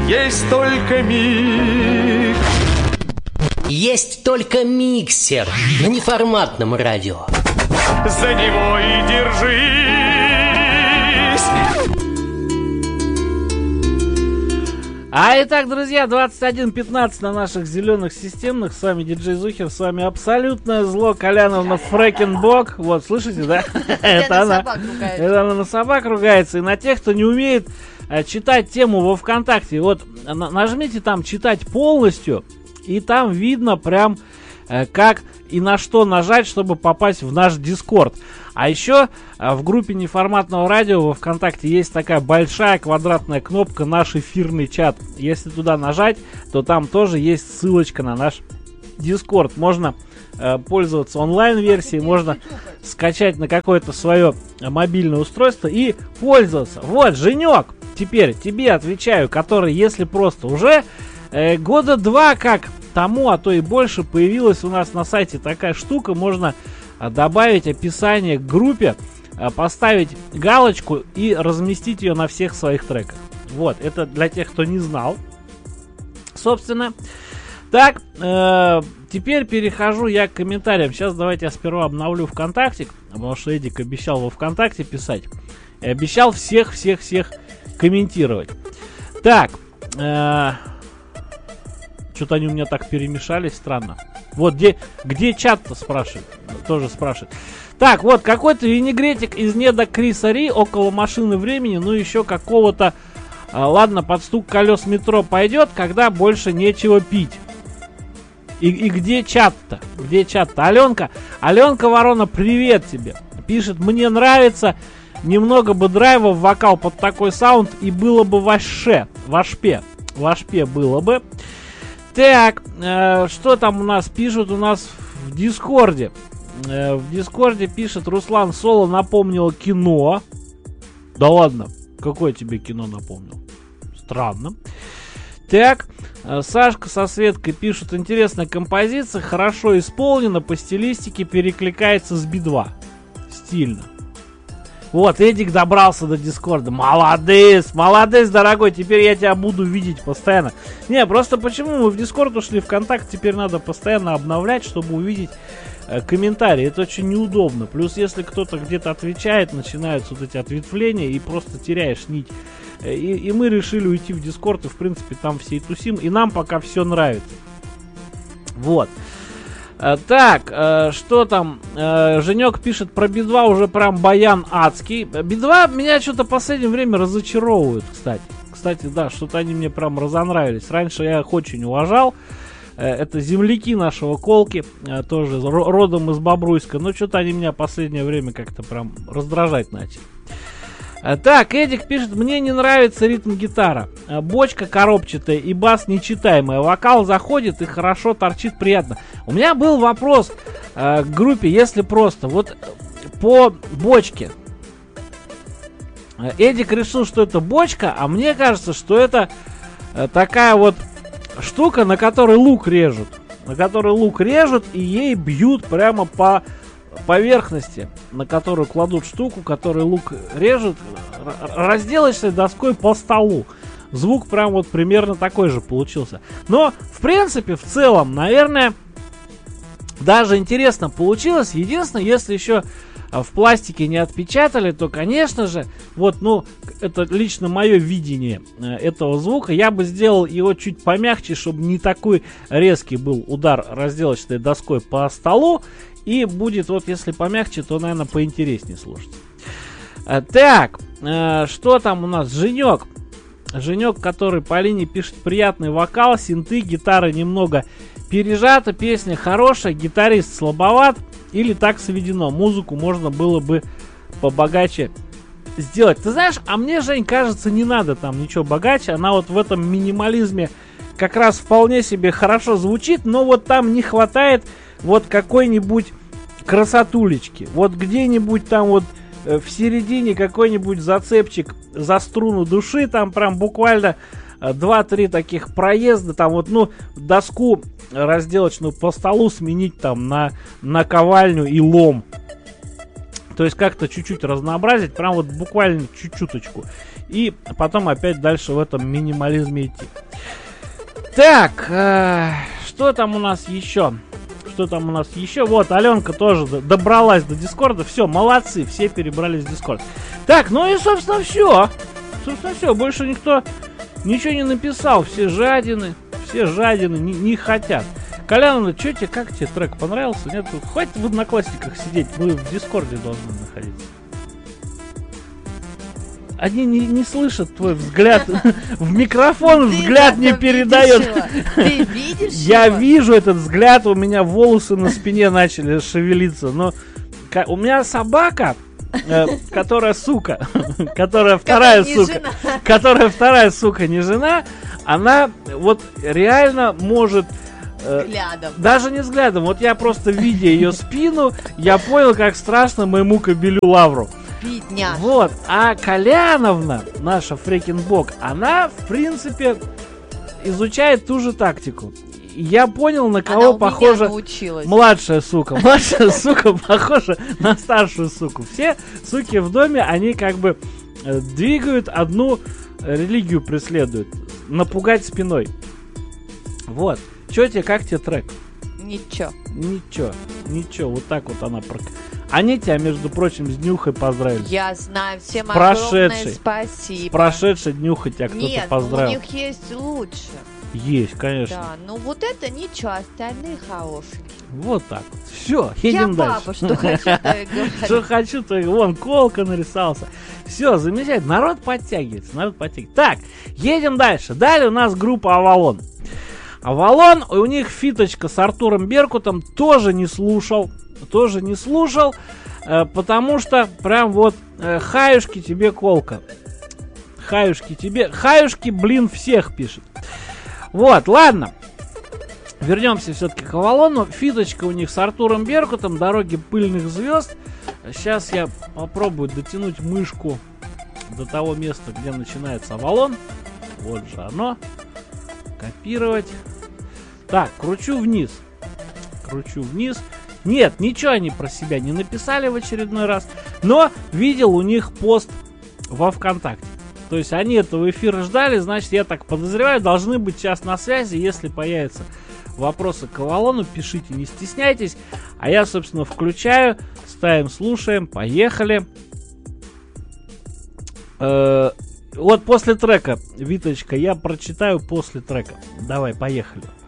есть только миг. Есть только миксер на неформатном радио. За него и держись. Итак, друзья, 21:15 на наших зеленых системных. С вами диджей Зухер, с вами абсолютное зло Коляновна Фрэкенбок. Вот, слышите, да? Это она на собак ругается. И на тех, кто не умеет читать тему во ВКонтакте. Вот, нажмите там «Читать полностью», и там видно прям как и на что нажать, чтобы попасть в наш Дискорд. А еще в группе неформатного радио во ВКонтакте есть такая большая квадратная кнопка «Наш эфирный чат». Если туда нажать, то там тоже есть ссылочка на наш Дискорд. Можно пользоваться онлайн-версией, можно скачать на какое-то свое мобильное устройство и пользоваться. Вот, Женек, теперь тебе отвечаю, который, если просто уже года 2 как тому, а то и больше, появилась у нас на сайте такая штука. Можно добавить описание к группе, поставить галочку и разместить ее на всех своих треках. Вот, это для тех, кто не знал. Собственно. Так, теперь перехожу я к комментариям. Сейчас давайте я сперва обновлю ВКонтакте, потому что Эдик обещал во ВКонтакте писать. И обещал всех комментировать. Так, что-то они у меня так перемешались, странно. Вот где чат-то спрашивает, тоже спрашивает. Так, вот какой-то винегретик из недр Криса Ри около машины времени, ну еще какого-то, ладно, под стук колес метро пойдет, когда больше нечего пить. И где чат-то? Где чат-то? Аленка Ворона, привет тебе. Пишет, мне нравится, немного бы драйва в вокал под такой саунд, и было бы вашпе было бы. Так, что там у нас пишут у нас в Дискорде? В Дискорде пишет Руслан Соло, напомнил кино. Да ладно, какое тебе кино напомнил? Странно. Так, Сашка со Светкой пишут, интересная композиция, хорошо исполнена, по стилистике перекликается с Би-2. Стильно. Вот, Эдик добрался до Дискорда. Молодец, дорогой, теперь я тебя буду видеть постоянно. Не, просто почему мы в Дискорд ушли, ВКонтакт теперь надо постоянно обновлять, чтобы увидеть комментарии. Это очень неудобно. Плюс, если кто-то где-то отвечает, начинаются вот эти ответвления, и просто теряешь нить. И мы решили уйти в Дискорд, и в принципе там все и тусим, и нам пока все нравится. Вот. Так, что там? Женек пишет про Би-2, уже прям баян адский. Би-2 меня что-то в последнее время разочаровывают, кстати. Кстати, да, что-то они мне прям разонравились. Раньше я их очень уважал. Это земляки нашего Колки, тоже родом из Бобруйска. Но что-то они меня в последнее время как-то прям раздражать начали. Так, Эдик пишет, мне не нравится ритм гитара. Бочка коробчатая и бас нечитаемая. Вокал заходит и хорошо торчит, приятно. У меня был вопрос к группе, если просто. Вот по бочке. Эдик решил, что это бочка, а мне кажется, что это такая вот штука, на которой лук режут. И ей бьют прямо по поверхности, на которую кладут штуку, которой лук режет, разделочной доской по столу. Звук прям вот примерно такой же получился. Но, в принципе, в целом, наверное, даже интересно получилось. Единственное, если еще в пластике не отпечатали, то, конечно же, вот, ну, это лично мое видение этого звука. Я бы сделал его чуть помягче, чтобы не такой резкий был удар разделочной доской по столу. И будет, вот если помягче, то, наверное, поинтереснее слушать. Так, что там у нас? Женек, который по линии пишет приятный вокал, синты, гитара немного пережата, песня хорошая, гитарист слабоват или так сведено. Музыку можно было бы побогаче сделать. Ты знаешь, а мне, Жень, кажется, не надо там ничего богаче. Она вот в этом минимализме как раз вполне себе хорошо звучит, но вот там не хватает вот какой-нибудь красотулечки. Вот где-нибудь там вот в середине какой-нибудь зацепчик за струну души, там прям буквально 2-3 таких проезда, там вот, ну, доску разделочную по столу сменить там на наковальню и лом. То есть как-то чуть-чуть разнообразить, прям вот буквально чуть-чуточку. И потом опять дальше в этом минимализме идти. Так, что там у нас еще? Что там у нас еще? Вот, Аленка тоже добралась до Дискорда. Все, молодцы, все перебрались в Дискорд. Так, ну и, собственно, все. Собственно, все. Больше никто ничего не написал. Все жадины не хотят. Коляна, что тебе, как тебе трек понравился? Нет, хватит в Одноклассниках сидеть. Мы в Дискорде должны находиться. Они не слышат твой взгляд. В микрофон взгляд не передает. Ты видишь? Я вижу этот взгляд, у меня волосы на спине начали шевелиться. Но у меня собака, которая сука, которая вторая сука, которая вторая сука, не жена, она вот реально может... Взглядом. Даже не взглядом. Вот я просто, видя ее спину, я понял, как страшно моему кобелю Лавру. Бедняжка. Вот, а Коляновна, наша фрекинбок, она, в принципе, изучает ту же тактику. И я понял, на кого она похожа младшая сука. Младшая сука похожа на старшую суку. Все суки в доме, они как бы двигают одну религию, преследуют. Напугать спиной. Вот. Чё тебе, как тебе трек? Ничего. Вот так вот она... Они тебя, между прочим, с днюхой поздравили. Я знаю, всем огромное спасибо. С прошедшей днюхой тебя кто-то поздравил. Нет, у них есть лучше. Есть, конечно. Да, ну вот это ничего, остальные хорошие. Вот так вот. Все, едем дальше. Я папа, что хочу, то и говорю. Что хочу, то и... Вон, колка нарисовался. Все, замечательно. Народ подтягивается, Так, едем дальше. Далее у нас группа Авалон. Авалон, у них фиточка с Артуром Беркутом, тоже не слушал, потому что прям вот хаюшки тебе колка. Хаюшки, блин, всех пишет. Вот, ладно. Вернемся все-таки к Авалону. Фиточка у них с Артуром Беркутом, «Дороги пыльных звезд». Сейчас я попробую дотянуть мышку до того места, где начинается Авалон. Вот же оно. Копировать. Так, кручу вниз. Нет, ничего они про себя не написали в очередной раз. Но видел у них пост во ВКонтакте. То есть они этого эфира ждали. Значит, я так подозреваю, должны быть сейчас на связи. Если появятся вопросы к Авалону, пишите, не стесняйтесь. А я, собственно, включаю. Ставим, слушаем. Поехали. Вот после трека, Виточка, я прочитаю после трека. Давай, поехали.